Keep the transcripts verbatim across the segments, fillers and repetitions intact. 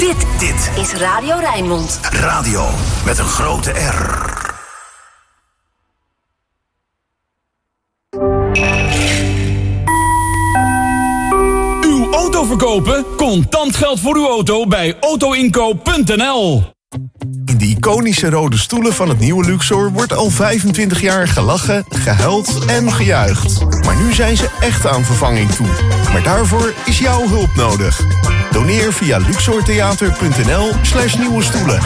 Dit, dit is Radio Rijnmond. Radio met een grote R. Uw auto verkopen? Contant geld voor uw auto bij autoinkoop punt n l. In de iconische rode stoelen van het nieuwe Luxor wordt al vijfentwintig jaar gelachen, gehuild en gejuicht. Maar nu zijn ze echt aan vervanging toe. Maar daarvoor is jouw hulp nodig. Doneer via luxortheater punt n l slash nieuwe stoelen.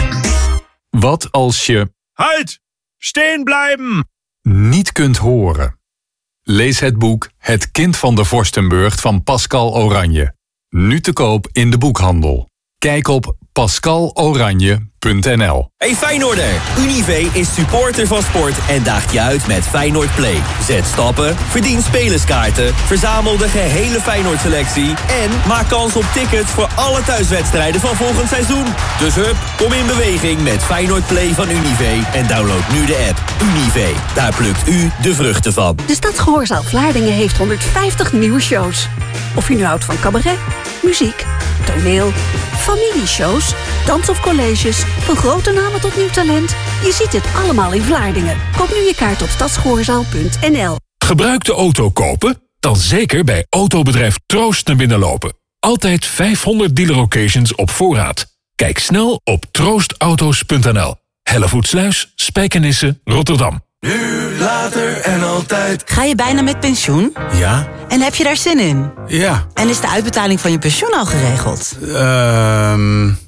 Wat als je... Halt! Stehen blijven! ...niet kunt horen? Lees het boek Het kind van de Vorstenburg van Pascal Oranje. Nu te koop in de boekhandel. Kijk op pascal oranje punt n l. Hey Feyenoorder, Unive is supporter van sport en daagt je uit met Feyenoord Play. Zet stappen, verdien spelerskaarten, verzamel de gehele Feyenoord-selectie en maak kans op tickets voor alle thuiswedstrijden van volgend seizoen. Dus hup, kom in beweging met Feyenoord Play van Unive en download nu de app. Unive, daar plukt u de vruchten van. De Stadsgehoorzaal Vlaardingen heeft honderdvijftig nieuwe shows. Of u nu houdt van cabaret, muziek, toneel, familieshows, dans of colleges, van grote namen tot nieuw talent. Je ziet het allemaal in Vlaardingen. Koop nu je kaart op stadsgehoorzaal punt n l. Gebruikte auto kopen? Dan zeker bij autobedrijf Troost naar binnen lopen. Altijd vijfhonderd dealer occasions op voorraad. Kijk snel op troost auto's punt n l. Hellevoetsluis, Spijkenisse, Rotterdam. Nu, later en altijd. Ga je bijna met pensioen? Ja. En heb je daar zin in? Ja. En is de uitbetaling van je pensioen al geregeld? Ehm... Uh...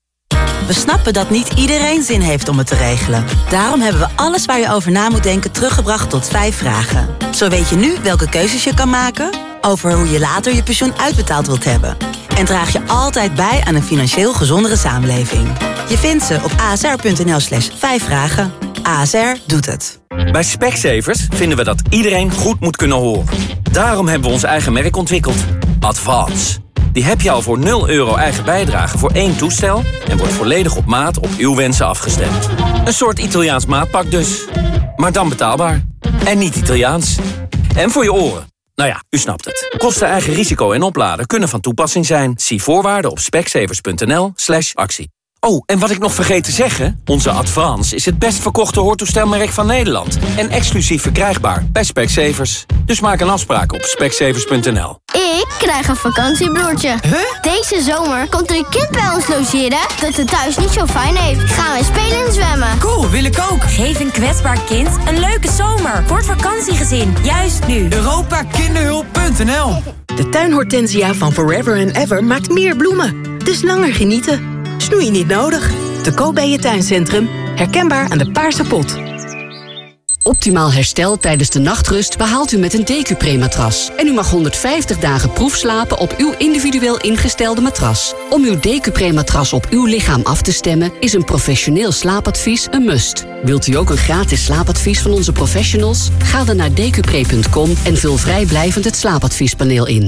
We snappen dat niet iedereen zin heeft om het te regelen. Daarom hebben we alles waar je over na moet denken teruggebracht tot vijf vragen. Zo weet je nu welke keuzes je kan maken, over hoe je later je pensioen uitbetaald wilt hebben. En draag je altijd bij aan een financieel gezondere samenleving. Je vindt ze op a s r punt n l slash vijf vragen. A S R doet het. Bij Specsavers vinden we dat iedereen goed moet kunnen horen. Daarom hebben we ons eigen merk ontwikkeld. Advance. Die heb je al voor nul euro eigen bijdrage voor één toestel en wordt volledig op maat op uw wensen afgestemd. Een soort Italiaans maatpak dus. Maar dan betaalbaar. En niet Italiaans. En voor je oren. Nou ja, u snapt het. Kosten, eigen risico en opladen kunnen van toepassing zijn. Zie voorwaarden op specsavers punt n l slash actie. Oh, en wat ik nog vergeet te zeggen. Onze Advance is het best verkochte hoortoestelmerk van Nederland. En exclusief verkrijgbaar bij Specsavers. Dus maak een afspraak op specsavers punt n l. Ik krijg een vakantiebroertje. Huh? Deze zomer komt er een kind bij ons logeren dat het thuis niet zo fijn heeft. Gaan we spelen en zwemmen. Cool, wil ik ook. Geef een kwetsbaar kind een leuke zomer. Voor het vakantiegezin. Juist nu. europa kinderhulp punt n l. De tuinhortensia van Forever and Ever maakt meer bloemen. Dus langer genieten. Snoei niet nodig. Te koop bij je tuincentrum. Herkenbaar aan de paarse pot. Optimaal herstel tijdens de nachtrust behaalt u met een Decupre-matras. En u mag honderdvijftig dagen proefslapen op uw individueel ingestelde matras. Om uw Decupre-matras op uw lichaam af te stemmen is een professioneel slaapadvies een must. Wilt u ook een gratis slaapadvies van onze professionals? Ga dan naar decupre punt com en vul vrijblijvend het slaapadviespaneel in.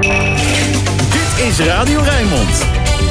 Dit is Radio Rijnmond.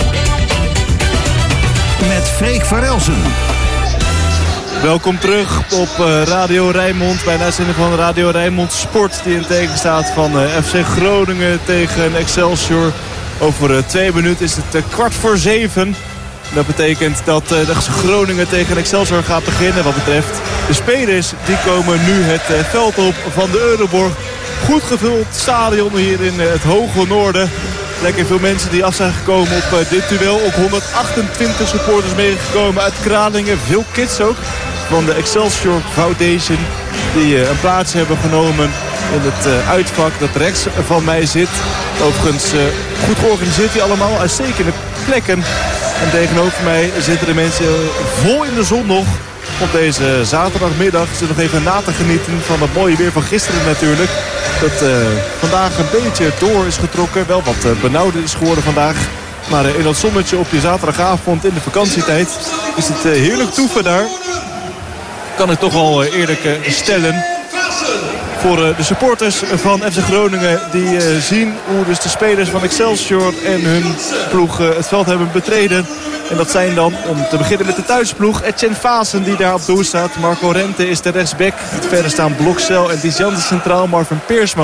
Met Freek van Elsen. Welkom terug op uh, Radio Rijnmond. Bij een uitzending van Radio Rijnmond Sport. Die in teken staat van uh, F C Groningen tegen Excelsior. Over uh, twee minuten is het uh, kwart voor zeven. Dat betekent dat uh, de Groningen tegen Excelsior gaat beginnen. Wat betreft de spelers, die komen nu het uh, veld op van de Euroborg. Goed gevuld stadion hier in uh, het hoge noorden. Lekker veel mensen die af zijn gekomen op uh, dit duel. Ook honderdachtentwintig supporters meegekomen uit Kralingen. Veel kids ook van de Excelsior Foundation. Die uh, een plaats hebben genomen in het uh, uitvak dat rechts van mij zit. Overigens uh, goed georganiseerd hier allemaal. Uitstekende plekken. En tegenover mij zitten de mensen vol in de zon nog. Op deze zaterdagmiddag is er nog even na te genieten van het mooie weer van gisteren natuurlijk. Dat uh, vandaag een beetje door is getrokken. Wel wat uh, benauwder is geworden vandaag. Maar uh, in dat zonnetje op je zaterdagavond in de vakantietijd is het uh, heerlijk toeven daar. Kan ik toch al uh, eerlijk uh, stellen. Voor uh, de supporters van F C Groningen die uh, zien hoe dus de spelers van Excelsior en hun ploeg uh, het veld hebben betreden. En dat zijn dan, om te beginnen met de thuisploeg, Etienne Vaassen die daar op doel staat. Marco Rente is de rechtsback. Verder staan Blokcel en Diz Jansen centraal. Marvin Peersman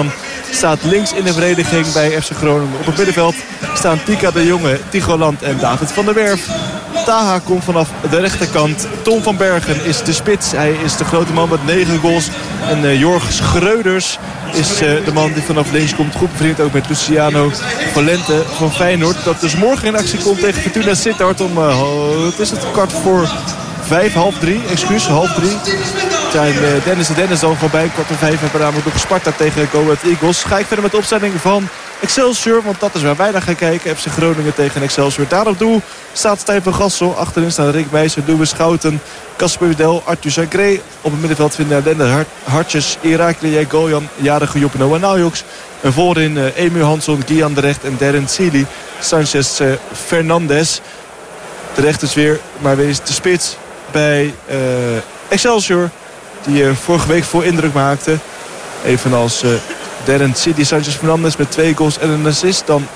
staat links in de vereniging bij F C Groningen. Op het middenveld staan Tika de Jonge, Tigoland en David van der Werf. Taha komt vanaf de rechterkant. Tom van Bergen is de spits. Hij is de grote man met negen goals. En uh, Jorg Schreuders is uh, de man die vanaf links komt. Goed bevriend ook met Luciano Valente van Feyenoord. Dat dus morgen in actie komt tegen Fortuna Sittard om, uh, wat is het, kwart voor vijf, half drie. Excuus, half drie. Zijn uh, Dennis en Dennis al voorbij. Kwart voor vijf hebben we namelijk nog Sparta tegen Go Ahead Eagles. Ga ik verder met de opstelling van Excelsior, want dat is waar wij naar gaan kijken. F C Groningen tegen Excelsior. Daar op doel staat Stijn van Gassel. Achterin staan Rick Meijsen, Louis Schouten, Casper Widel, Arthur Zagré. Op het middenveld vinden Lender Hart, Hartjes, Irakli, Goljan, Jarige Joep en Noah Naujoks. En voorin uh, Emu Hansson, Gian de Recht en Darren Sealy. Sanchez uh, Fernandes. De recht is weer maar weer de spits bij uh, Excelsior. Die uh, vorige week voor indruk maakte. Evenals uh, Darren Sealy, Sanchez Fernandes met twee goals en een assist. Dan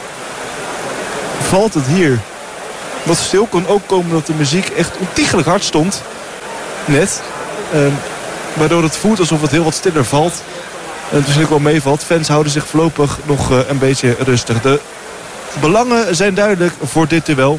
valt het hier wat stil. Kon ook komen dat de muziek echt ontiegelijk hard stond. Net. Um, waardoor het voelt alsof het heel wat stiller valt. En het misschien wel meevalt. Fans houden zich voorlopig nog uh, een beetje rustig. De belangen zijn duidelijk voor dit duel.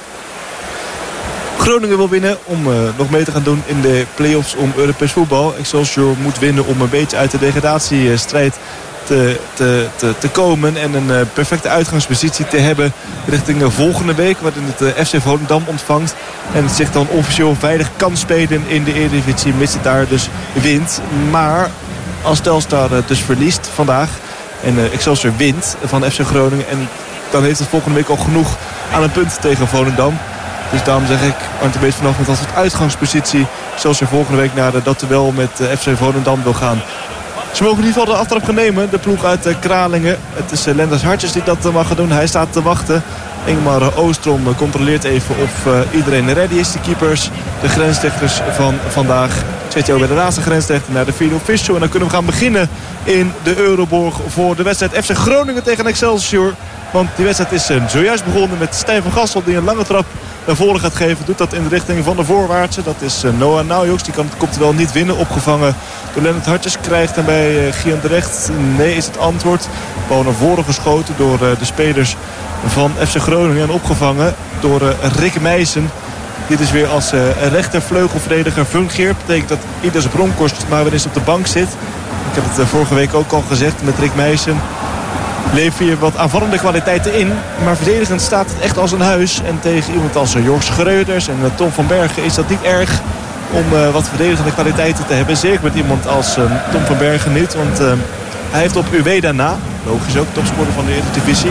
Groningen wil winnen om uh, nog mee te gaan doen in de play-offs om Europees voetbal. Excelsior moet winnen om een beetje uit de degradatiestrijd te, te, te, te komen. En een uh, perfecte uitgangspositie te hebben richting de volgende week. Waarin het uh, F C Volendam ontvangt. En het zich dan officieel veilig kan spelen in de Eredivisie. Mits het daar dus wint. Maar als Telstar uh, dus verliest vandaag. En uh, Excelsior wint van F C Groningen. En dan heeft het volgende week al genoeg aan een punt tegen Volendam. Dus daarom zeg ik, Arndt Beet vanaf met als het uitgangspositie. Zoals je volgende week naar de, dat duel met uh, F C Volendam wil gaan. Ze mogen in ieder geval de aftrap gaan nemen. De ploeg uit uh, Kralingen. Het is uh, Lenders Hartjes die dat uh, mag gaan doen. Hij staat te wachten. Ingmar uh, Oostrom uh, controleert even of uh, iedereen ready is. De keepers, de grensrechters van vandaag. Zet je ook bij de laatste grensrechter naar de vierde official. En dan kunnen we gaan beginnen in de Euroborg voor de wedstrijd F C Groningen tegen Excelsior. Want die wedstrijd is uh, zojuist begonnen met Stijn van Gassel die een lange trap naar voren gaat geven. Doet dat in de richting van de voorwaartse. Dat is uh, Noah Naujoks. Die kan het komt wel niet winnen. Opgevangen door Lennart Hartjes. Krijgt hem bij uh, Gian de Recht. Nee is het antwoord. Bal naar voren geschoten door uh, de spelers van F C Groningen. En opgevangen door uh, Rick Meijsen. Dit is weer als uh, rechtervleugelverdediger fungeert. Dat betekent dat Idas Bronkhorst maar weer eens op de bank zit. Ik heb het uh, vorige week ook al gezegd met Rick Meijsen. Leef hier wat aanvallende kwaliteiten in. Maar verdedigend staat het echt als een huis. En tegen iemand als uh, Jorg Schreuders en uh, Tom van Bergen is dat niet erg om uh, wat verdedigende kwaliteiten te hebben. Zeker met iemand als uh, Tom van Bergen niet. Want uh, hij heeft op U W daarna, logisch ook, topscorer van de Eredivisie,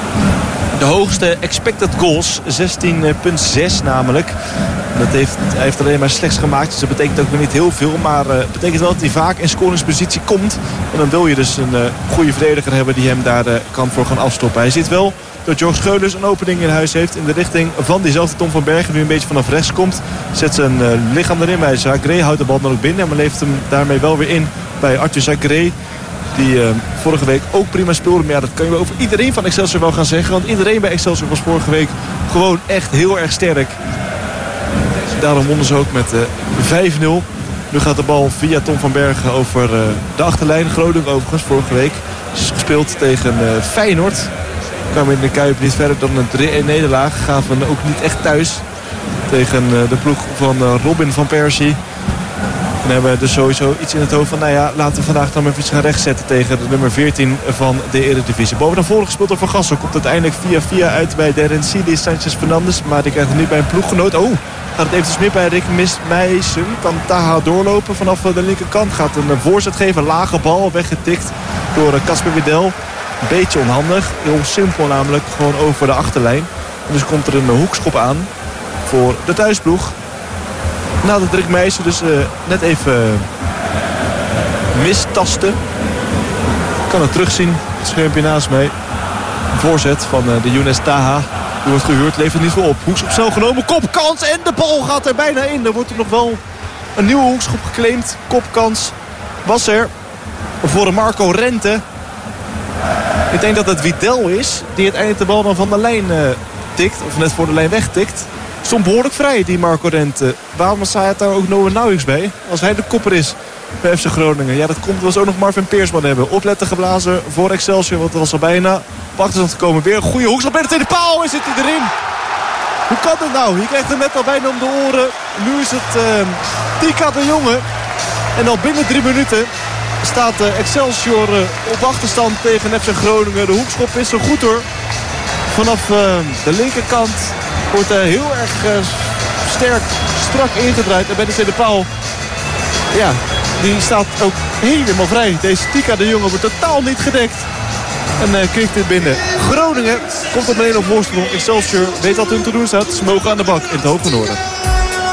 de hoogste expected goals, zestien komma zes namelijk. Dat heeft, hij heeft alleen maar slechts gemaakt, dus dat betekent ook weer niet heel veel. Maar het uh, betekent wel dat hij vaak in scoringspositie komt. En dan wil je dus een uh, goede verdediger hebben die hem daar uh, kan voor gaan afstoppen. Hij ziet wel dat Jorg Scheulers een opening in huis heeft in de richting van diezelfde Tom van Bergen. Nu een beetje vanaf rechts komt. Zet zijn uh, lichaam erin bij Zagré. Houdt de bal dan ook binnen. Maar leeft hem daarmee wel weer in bij Arthur Zagré. Die uh, vorige week ook prima speelde. Maar ja, dat kan je wel over iedereen van Excelsior wel gaan zeggen. Want iedereen bij Excelsior was vorige week gewoon echt heel erg sterk. Daarom wonnen ze ook met uh, vijf nul. Nu gaat de bal via Tom van Bergen over uh, de achterlijn. Groningen overigens vorige week. Is gespeeld tegen uh, Feyenoord. Kwamen in de Kuip niet verder dan een drie een nederlaag. Gaven ook niet echt thuis tegen uh, de ploeg van uh, Robin van Persie. En hebben we dus sowieso iets in het hoofd van, nou ja, laten we vandaag dan even iets gaan rechtzetten tegen de nummer veertien van de Eredivisie. Boven naar voren gespeeld door Van Gassel. Komt uiteindelijk via via uit bij Darren Sealy, Sanchez Fernandes. Maar die krijgt het nu bij een ploeggenoot. Oh, gaat het eventjes mis bij Rick Meijsen. Kan Taha doorlopen vanaf de linkerkant. Gaat een voorzet geven, lage bal, weggetikt door Casper Widel. Een beetje onhandig, heel simpel namelijk, gewoon over de achterlijn. En dus komt er een hoekschop aan voor de thuisploeg. Nadat Rick Meijsen dus uh, net even uh, mistasten. Ik kan het terugzien. Het schermpje naast mij. Een voorzet van uh, de Younes Taha. Die wordt gehuurd. Levert niet veel op. Hoekschop snel genomen. Kopkans. En de bal gaat er bijna in. Er wordt er nog wel een nieuwe hoekschop geclaimd. Kopkans was er voor Marco Rente. Ik denk dat het Widel is. Die uiteindelijk de bal dan van de lijn uh, tikt. Of net voor de lijn wegtikt. Stond behoorlijk vrij, die Marco Rente. Waarom staat daar ook Noah Naujoks bij? Als hij de kopper is bij F C Groningen. Ja, dat komt omdat ze ook nog Marvin Peersman hebben. Opletten geblazen voor Excelsior, want dat was al bijna. Op achterstand te komen. Weer een goede hoekschop bij de tweede paal en zit hij erin. Hoe kan dit nou? Je krijgt hem net al bijna om de oren. Nu is het uh, Tika de Jonge. En al binnen drie minuten staat uh, Excelsior uh, op achterstand tegen F C Groningen. De hoekschop is zo goed hoor. Vanaf uh, de linkerkant wordt uh, heel erg uh, sterk, strak ingedraaid. En bij de tweede paal, ja, die staat ook helemaal vrij. Deze Tika de Jonge wordt totaal niet gedekt. En uh, krikt dit binnen. Groningen komt op een één nul voorsprong. Excelsior weet wat hun te doen staat. Ze mogen aan de bak in het Hoge Noorden.